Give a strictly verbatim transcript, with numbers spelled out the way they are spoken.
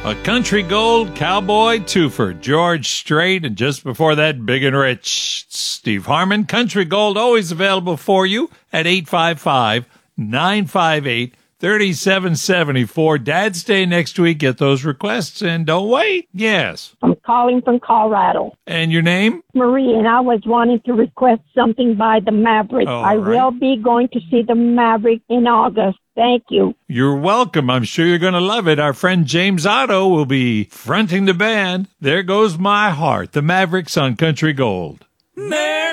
A Country Gold Cowboy twofer, George Strait, and just before that, Big and Rich, Steve Harmon. Country Gold always available for you at eight five five, nine five eight, three seven seven four. Dad's Day next week. Get those requests and don't wait. Yes. I'm calling from Colorado. And your name? Marie, and I was wanting to request something by the Maverick. All I right. will be going to see the Maverick in August. Thank you. You're welcome. I'm sure you're going to love it. Our friend James Otto will be fronting the band. There Goes My Heart, the Mavericks on Country Gold. There